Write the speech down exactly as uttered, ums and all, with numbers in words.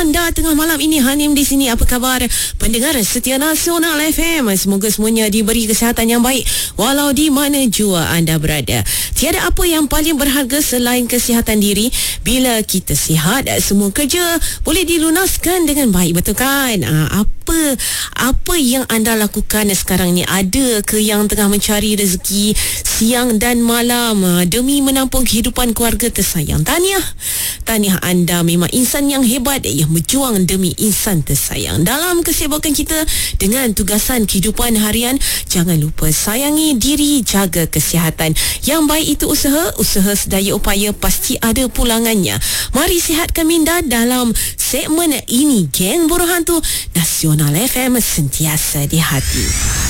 anda tengah malam ini. Hanim di sini. Apa khabar pendengar setia Nasional F M? Semoga semuanya diberi kesihatan yang baik walau di mana jua anda berada. Tiada apa yang paling berharga selain kesihatan diri. Bila kita sihat, semua kerja boleh dilunaskan dengan baik, betul kan? Ha, apa apa yang anda lakukan sekarang ni? Ada ke yang tengah mencari rezeki siang dan malam demi menampung kehidupan keluarga tersayang? Tahniah. Tahniah, anda memang insan yang hebat yang berjuang demi insan tersayang. Dalam kesibukan kita dengan tugasan kehidupan harian, jangan lupa sayangi diri, jaga kesihatan. Yang baik itu usaha, usaha sedaya upaya pasti ada pulangannya. Mari sihatkan minda dalam segmen ini, Geng Buruh Hantu Nasional F M, sentiasa di hati.